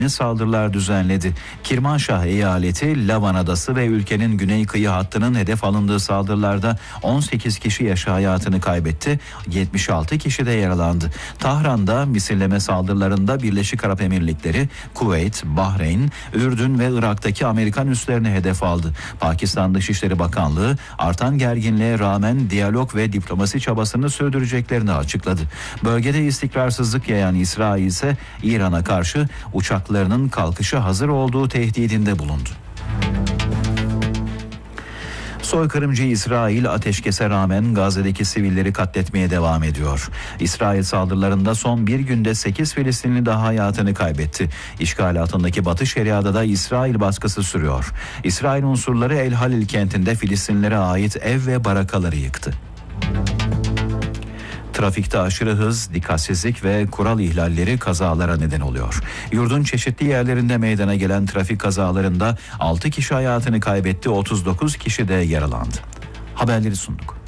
saldırılar düzenledi. Kirmanşah eyaleti, Lavan adası ve ülkenin güney kıyı hattının hedef alındığı saldırılarda 18 kişi hayatını kaybetti, 76 kişi de yaralandı. Tahran'da misilleme saldırılarında Birleşik Arap Emirlikleri, Kuveyt, Bahreyn, Ürdün ve Irak'taki Amerikan üslerini hedef aldı. Pakistan Dışişleri Bakanlığı artan gerginliğe rağmen diyalog ve diplomasi çabasını sürdüreceklerini açıkladı. Bölgede istikrarsızlık yayan İsrail ise İran'a karşı uçaklarının kalkışa hazır olduğu tehdidinde bulundu. Soykırımcı İsrail ateşkese rağmen Gazze'deki sivilleri katletmeye devam ediyor. İsrail saldırılarında son bir günde 8 Filistinli daha hayatını kaybetti. İşgal altındaki Batı Şeria'da da İsrail baskısı sürüyor. İsrail unsurları El Halil kentinde Filistinlilere ait ev ve barakaları yıktı. Trafikte aşırı hız, dikkatsizlik ve kural ihlalleri kazalara neden oluyor. Yurdun çeşitli yerlerinde meydana gelen trafik kazalarında 6 kişi hayatını kaybetti, 39 kişi de yaralandı. Haberleri sunduk.